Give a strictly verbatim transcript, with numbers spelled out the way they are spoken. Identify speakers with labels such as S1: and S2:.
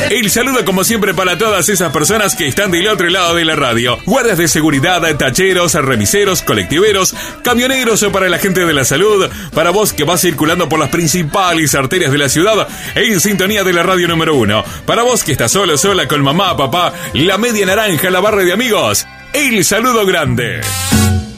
S1: El saludo como siempre para todas esas personas que están del otro lado de la radio. Guardias de seguridad, tacheros, remiseros, colectiveros, camioneros o para la gente de la salud. Para vos que vas circulando por las principales arterias de la ciudad en sintonía de la radio número uno. Para vos que estás solo, sola, con mamá, papá, la media naranja, la barra de amigos. El saludo grande.